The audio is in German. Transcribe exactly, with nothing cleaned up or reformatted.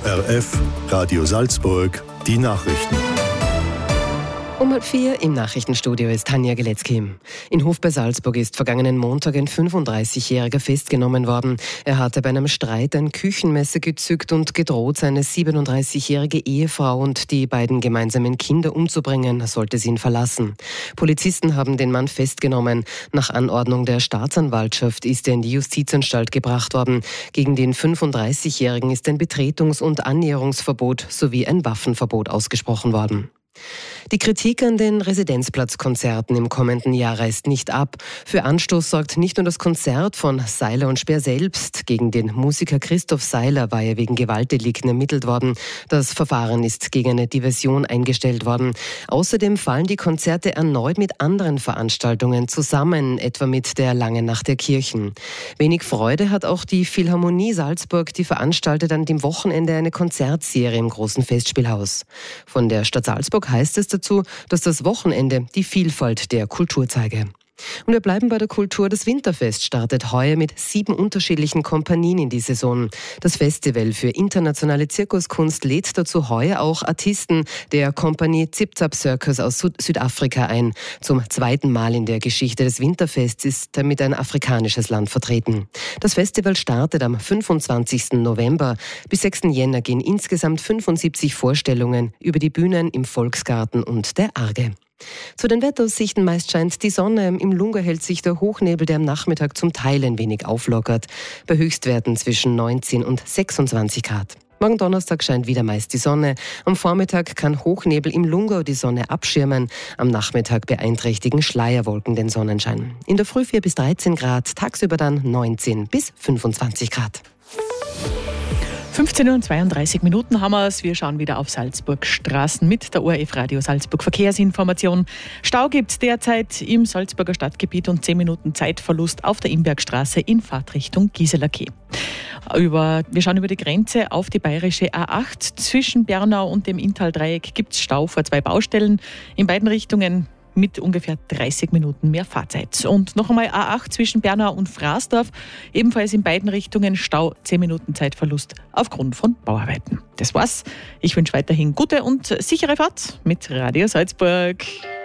R F, Radio Salzburg, die Nachrichten. Um halb vier im Nachrichtenstudio ist Tanja Geletzky. In Hof bei Salzburg ist vergangenen Montag ein fünfunddreißigjähriger festgenommen worden. Er hatte bei einem Streit ein Küchenmesser gezückt und gedroht, seine siebenunddreißigjährige Ehefrau und die beiden gemeinsamen Kinder umzubringen, sollte sie ihn verlassen. Polizisten haben den Mann festgenommen. Nach Anordnung der Staatsanwaltschaft ist er in die Justizanstalt gebracht worden. Gegen den fünfunddreißigjährigen ist ein Betretungs- und Annäherungsverbot sowie ein Waffenverbot ausgesprochen worden. Die Kritik an den Residenzplatzkonzerten im kommenden Jahr reißt nicht ab. Für Anstoß sorgt nicht nur das Konzert von Seiler und Speer selbst. Gegen den Musiker Christoph Seiler war er wegen Gewaltdelikten ermittelt worden. Das Verfahren ist gegen eine Diversion eingestellt worden. Außerdem fallen die Konzerte erneut mit anderen Veranstaltungen zusammen, etwa mit der Langen Nacht der Kirchen. Wenig Freude hat auch die Philharmonie Salzburg, die veranstaltet an dem Wochenende eine Konzertserie im großen Festspielhaus. Von der Stadt Salzburg heißt es dazu, dass das Wochenende die Vielfalt der Kultur zeige. Und wir bleiben bei der Kultur. Das Winterfest startet heuer mit sieben unterschiedlichen Kompanien in die Saison. Das Festival für internationale Zirkuskunst lädt dazu heuer auch Artisten der Kompanie Zip Zap Circus aus Süd- Südafrika ein. Zum zweiten Mal in der Geschichte des Winterfests ist damit ein afrikanisches Land vertreten. Das Festival startet am fünfundzwanzigsten November. Bis sechsten Jänner gehen insgesamt fünfundsiebzig Vorstellungen über die Bühnen im Volksgarten und der Arge. Zu den Wetteraussichten: meist scheint die Sonne. Im Lunga hält sich der Hochnebel, der am Nachmittag zum Teil ein wenig auflockert. Bei Höchstwerten zwischen neunzehn und sechsundzwanzig Grad. Morgen Donnerstag scheint wieder meist die Sonne. Am Vormittag kann Hochnebel im Lungau die Sonne abschirmen. Am Nachmittag beeinträchtigen Schleierwolken den Sonnenschein. In der Früh vier bis dreizehn Grad, tagsüber dann neunzehn bis fünfundzwanzig Grad. fünfzehn Uhr und zweiunddreißig Minuten haben wir es. Wir schauen wieder auf Salzburg Straßen mit der O R F Radio Salzburg Verkehrsinformation. Stau gibt es derzeit im Salzburger Stadtgebiet und zehn Minuten Zeitverlust auf der Imbergstraße in Fahrtrichtung Gisela Quai. Über, wir schauen über die Grenze auf die bayerische A acht. Zwischen Bernau und dem Inntaldreieck gibt es Stau vor zwei Baustellen. In beiden Richtungen mit ungefähr dreißig Minuten mehr Fahrzeit. Und noch einmal A acht zwischen Bernau und Fraßdorf. Ebenfalls in beiden Richtungen Stau, zehn Minuten Zeitverlust aufgrund von Bauarbeiten. Das war's. Ich wünsche weiterhin gute und sichere Fahrt mit Radio Salzburg.